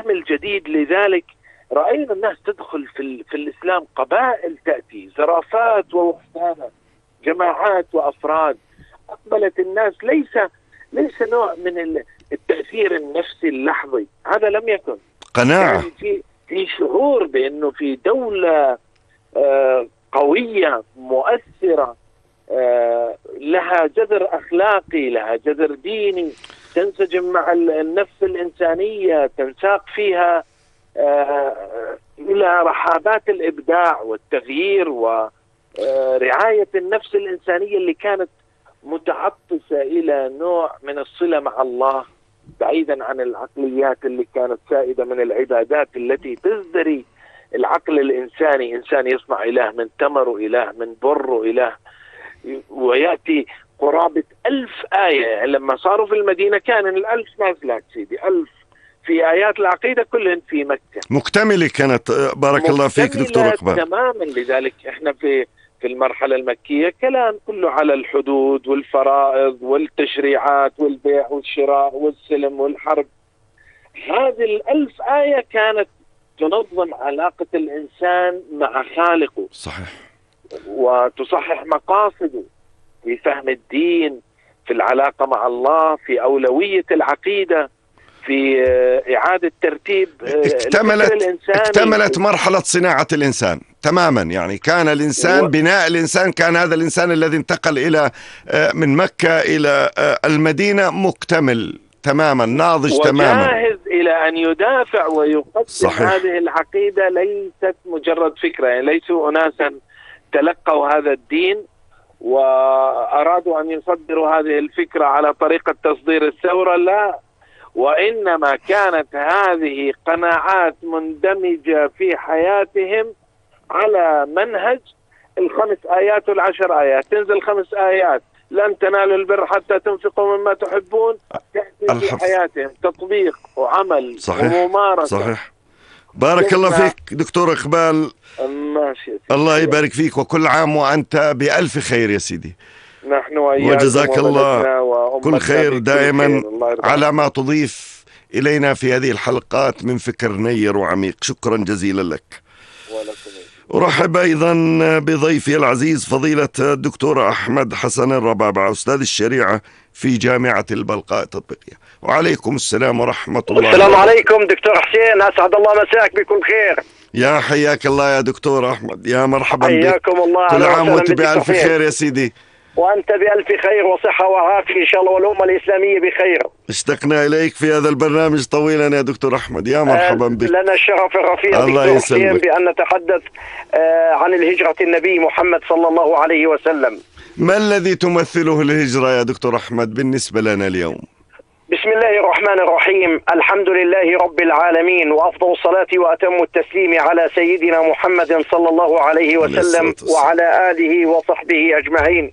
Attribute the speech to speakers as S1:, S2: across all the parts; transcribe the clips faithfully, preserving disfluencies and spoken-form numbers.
S1: الفهم الجديد. لذلك رأينا الناس تدخل في, في الإسلام، قبائل تأتي، زرافات ووحدانة، جماعات وأفراد. أقبلت الناس، ليس ليس نوع من التأثير النفسي اللحظي، هذا لم يكن
S2: قناعة.
S1: يعني في في شعور بأنه في دولة آه قوية مؤثرة، آه لها جذر أخلاقي، لها جذر ديني، تنسجم مع النفس الإنسانية، تنساق فيها آه إلى رحابات الإبداع والتغيير ورعاية النفس الإنسانية اللي كانت متعطشة إلى نوع من الصلة مع الله، بعيدا عن العقليات اللي كانت سائدة من العبادات التي تزدري العقل الإنساني. إنسان يصنع إله من تمر وإله من بر وإله، ويأتي قرابة ألف آية. يعني لما صاروا في المدينة كان الألف نازلات سيدي، ألف في آيات العقيدة كلهن في مكة
S2: مكتملة كانت. بارك الله فيك دكتور إقبال.
S1: تماما. لذلك احنا في في المرحلة المكية كلام كله على الحدود والفرائض والتشريعات والبيع والشراء والسلم والحرب. هذه الألف آية كانت تنظم علاقة الإنسان مع خالقه،
S2: صحيح،
S1: وتصحح مقاصده في فهم الدين، في العلاقة مع الله، في أولوية العقيدة، في إعادة ترتيب
S2: اكتملت اكتملت مرحلة صناعة الإنسان تماما. يعني كان الإنسان و... بناء الإنسان، كان هذا الإنسان الذي انتقل إلى من مكة إلى المدينة مكتمل تماما، ناضج تماما،
S1: وجاهز إلى أن يدافع ويقدم. صحيح. هذه العقيدة ليست مجرد فكرة، يعني ليسوا أناسا تلقوا هذا الدين وأرادوا أن يصدروا هذه الفكرة على طريقة تصدير الثورة، لا، وإنما كانت هذه قناعات مندمجة في حياتهم على منهج الخمس آيات والعشر آيات. تنزل خمس آيات، لن تنالوا البر حتى تنفقوا مما تحبون، تأتي في حياتهم تطبيق وعمل. صحيح. وممارسة.
S2: صحيح. بارك الله فيك دكتور إقبال.
S1: ماشي.
S2: الله يبارك فيك، وكل عام وأنت بألف خير يا سيدي.
S1: نحن وإياكم،
S2: وجزاك الله كل خير دائما على ما تضيف إلينا في هذه الحلقات من فكر نير وعميق. شكرا جزيلا لك. أرحب أيضا بضيفي العزيز فضيلة الدكتور أحمد حسن الربابعة، أستاذ الشريعة في جامعة البلقاء التطبيقية. وعليكم السلام ورحمة الله.
S3: السلام عليكم دكتور حسين، أسعد الله مساك بكل خير.
S2: يا حياك الله يا دكتور أحمد، يا مرحبا بك.
S3: حياكم الله.
S2: كل عام وانت بألف خير يا سيدي.
S3: وأنت بألف خير وصحة وعافية إن شاء الله، والأمة الإسلامية بخير.
S2: اشتقنا إليك في هذا البرنامج طويلا يا دكتور أحمد، يا مرحبا بك.
S3: لنا الشرف الرفيع دكتور حسين بأن نتحدث عن الهجرة النبي محمد صلى الله عليه وسلم.
S2: ما الذي تمثله الهجرة يا دكتور أحمد بالنسبة لنا اليوم؟
S3: بسم الله الرحمن الرحيم، الحمد لله رب العالمين، وأفضل الصلاة وأتم التسليم على سيدنا محمد صلى الله عليه وسلم وعلى آله وصحبه أجمعين.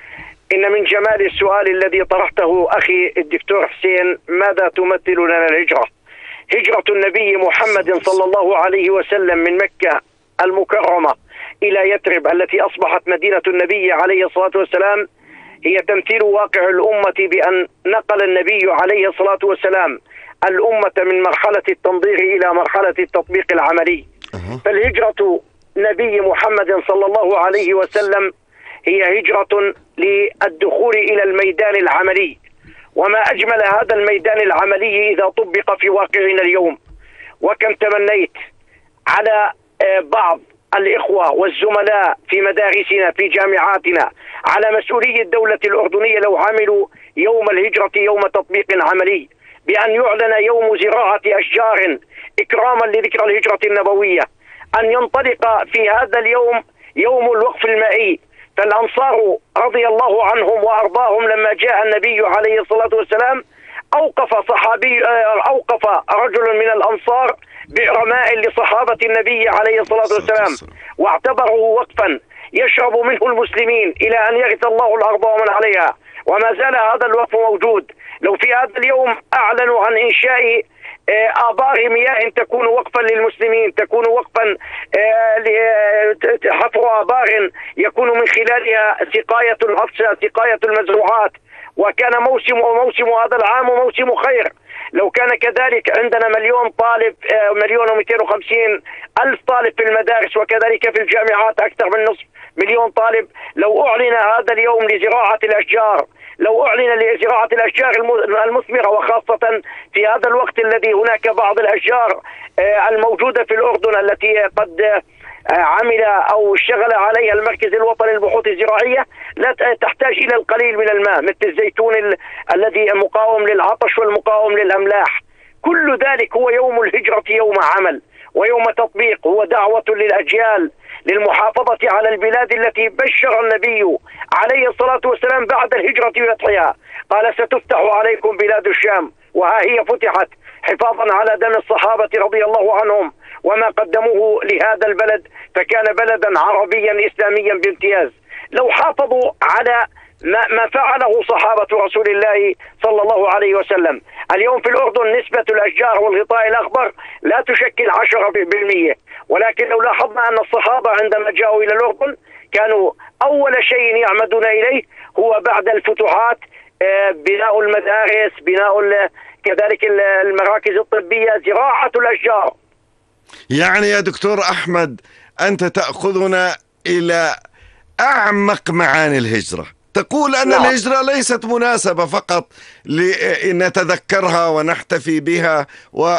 S3: إن من جمال السؤال الذي طرحته أخي الدكتور حسين، ماذا تمثل لنا الهجرة؟ هجرة النبي محمد صلى الله عليه وسلم من مكة المكرمة إلى يثرب التي أصبحت مدينة النبي عليه الصلاة والسلام هي تمثيل واقع الأمة، بأن نقل النبي عليه الصلاة والسلام الأمة من مرحلة التنظير إلى مرحلة التطبيق العملي. فالهجرة نبي محمد صلى الله عليه وسلم هي هجرة للدخول إلى الميدان العملي، وما أجمل هذا الميدان العملي إذا طبق في واقعنا اليوم. وكم تمنيت على بعض الإخوة والزملاء في مدارسنا في جامعاتنا، على مسؤولي الدولة الأردنية، لو عملوا يوم الهجرة يوم تطبيق عملي، بأن يعلن يوم زراعة أشجار إكراما لذكرى الهجرة النبوية، أن ينطلق في هذا اليوم يوم الوقف المائي. فالأنصار رضي الله عنهم وأرضاهم لما جاء النبي عليه الصلاة والسلام أوقف صحابي أوقف رجل من الأنصار بئر ماء لصحابة النبي عليه الصلاة والسلام، واعتبره وقفا يشرب منه المسلمين إلى أن يغث الله الأرض ومن عليها، وما زال هذا الوقف موجود. لو في هذا اليوم أعلنوا عن إنشاء آبار مياه تكون وقفا للمسلمين، تكون وقفا حفر آبار يكون من خلالها سقاية العطشة، سقاية المزروعات. وكان موسم موسم هذا العام موسم خير. لو كان كذلك عندنا مليون طالب، مليون ومئتين وخمسين ألف طالب في المدارس، وكذلك في الجامعات أكثر من نصف مليون طالب. لو أعلن هذا اليوم لزراعة الأشجار، لو أعلن لزراعة الأشجار المثمرة، وخاصة في هذا الوقت الذي هناك بعض الأشجار الموجودة في الأردن التي قد عمل أو اشتغل عليها المركز الوطني للبحوث الزراعية، لا تحتاج إلى القليل من الماء، مثل الزيتون الذي مقاوم للعطش والمقاوم للأملاح. كل ذلك هو يوم الهجرة، يوم عمل ويوم تطبيق، هو دعوة للأجيال للمحافظة على البلاد التي بشر النبي عليه الصلاة والسلام بعد الهجرة وفتحها. قال: ستفتح عليكم بلاد الشام، وها هي فتحت حفاظا على دم الصحابة رضي الله عنهم وما قدموه لهذا البلد، فكان بلدا عربيا إسلاميا بامتياز. لو حافظوا على ما فعله صحابة رسول الله صلى الله عليه وسلم. اليوم في الأردن نسبة الأشجار والغطاء الأخضر لا تشكل عشرة بالمئة، ولكن لو لاحظنا أن الصحابة عندما جاءوا إلى الأردن كانوا أول شيء يعمدون إليه هو بعد الفتوحات بناء المدارس، بناء كذلك المراكز الطبية، زراعة الأشجار.
S2: يعني يا دكتور أحمد، أنت تأخذنا إلى أعمق معاني الهجرة. تقول أن نعم. الهجرة ليست مناسبة فقط لنتذكرها ونحتفي بها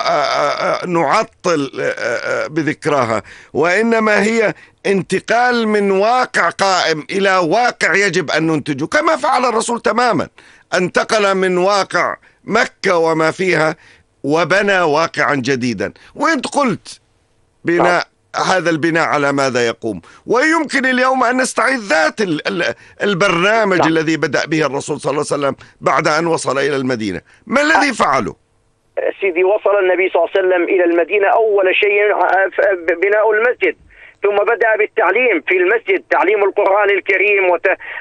S2: ونعطل بذكراها، وإنما هي انتقال من واقع قائم إلى واقع يجب أن ننتجه، كما فعل الرسول تماما. انتقل من واقع مكة وما فيها وبنى واقعا جديدا. وإنت قلت بناء هذا البناء على ماذا يقوم، ويمكن اليوم أن نستعيد ذات البرنامج لا. الذي بدأ به الرسول صلى الله عليه وسلم بعد أن وصل إلى المدينة. ما الذي فعله؟
S3: سيدي، وصل النبي صلى الله عليه وسلم إلى المدينة أول شيء بناء المسجد، ثم بدأ بالتعليم في المسجد، تعليم القرآن الكريم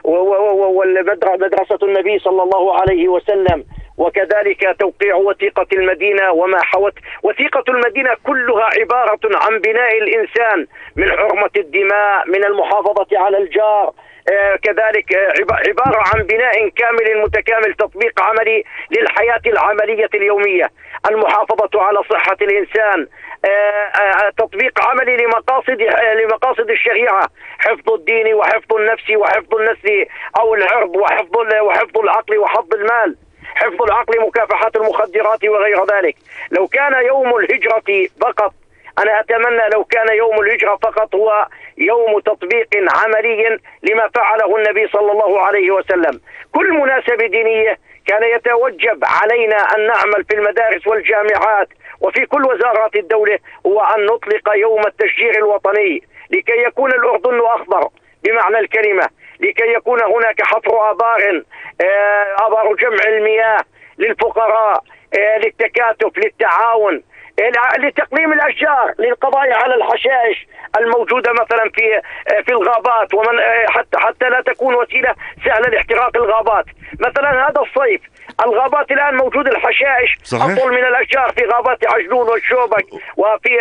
S3: ومدرسة النبي صلى الله عليه وسلم، وكذلك توقيع وثيقة المدينة وما حوت. وثيقة المدينة كلها عبارة عن بناء الإنسان، من حرمة الدماء، من المحافظة على الجار، آه كذلك آه عبارة عن بناء كامل متكامل، تطبيق عملي للحياة العملية اليومية، المحافظة على صحة الإنسان، آه آه تطبيق عملي لمقاصد آه لمقاصد الشريعة، حفظ الدين وحفظ النفس وحفظ النسل أو العرض، وحفظ وحفظ العقل وحفظ المال، حفظ العقل، مكافحة المخدرات وغير ذلك. لو كان يوم الهجرة فقط، أنا أتمنى لو كان يوم الهجرة فقط هو يوم تطبيق عملي لما فعله النبي صلى الله عليه وسلم. كل مناسبة دينية كان يتوجب علينا أن نعمل في المدارس والجامعات وفي كل وزارات الدولة هو أن نطلق يوم التشجير الوطني، لكي يكون الأردن أخضر بمعنى الكلمة، لكي يكون هناك حفر آبار، آبار جمع المياه للفقراء، للتكاتف، للتعاون، لتقليم الأشجار، للقضاء على الحشائش الموجودة مثلا في في الغابات، ومن حتى حتى لا تكون وسيلة سهلة لاحتراق الغابات. مثلا هذا الصيف الغابات الآن موجود الحشائش أطول من الأشجار في غابات عجلون والشوبك وفي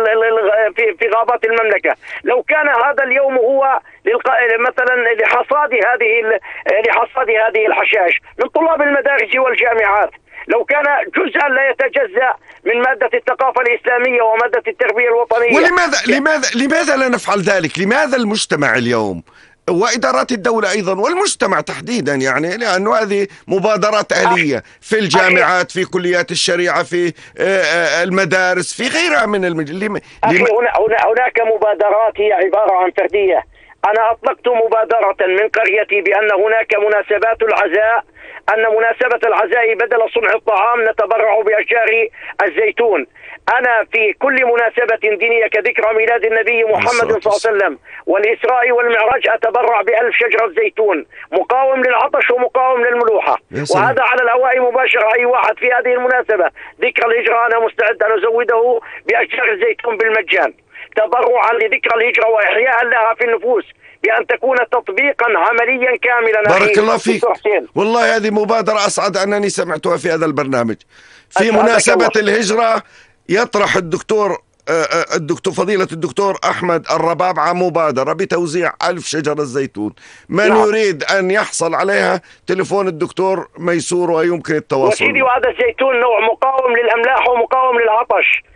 S3: في في غابات المملكة. لو كان هذا اليوم هو مثلا لحصاد هذه لحصاد هذه الحشائش من طلاب المدارس والجامعات، لو كان جزءا لا يتجزأ من مادة الثقافة الإسلامية ومادة التربية الوطنية.
S2: ولماذا لماذا لماذا لا نفعل ذلك؟ لماذا المجتمع اليوم وإدارات الدولة أيضا والمجتمع تحديدا، يعني لأنه هذه مبادرات أهلية في الجامعات، في كليات الشريعة، في المدارس، في غيرها من المجال.
S3: أخي هناك مبادرات هي عبارة عن فردية. أنا أطلقت مبادرة من قريتي بأن هناك مناسبات العزاء، أن مناسبة العزاء بدل صنع الطعام نتبرع بأشجار الزيتون. أنا في كل مناسبة دينية كذكرى ميلاد النبي محمد صلى الله عليه وسلم والإسراء والمعراج أتبرع بألف شجرة زيتون مقاوم للعطش ومقاوم للملوحة، وهذا على الهواء مباشرة. أي واحد في هذه المناسبة ذكرى الهجرة أنا مستعد أن أزوده بأشجار الزيتون بالمجان. تبرعا لذكرى الهجرة وإحياء لها في النفوس، بأن تكون تطبيقا عمليا كاملا.
S2: بارك الله فيك، والله هذه مبادرة أسعد أنني سمعتها في هذا البرنامج. في مناسبة الهجرة يطرح الدكتور الدكتور فضيلة الدكتور أحمد الربابعة مبادرة بتوزيع ألف شجرة زيتون. من نعم. يريد أن يحصل عليها تليفون الدكتور ميسور ويمكن التواصل.
S3: وسيدي، وهذا الزيتون نوع مقاوم للأملاح ومقاوم للعطش،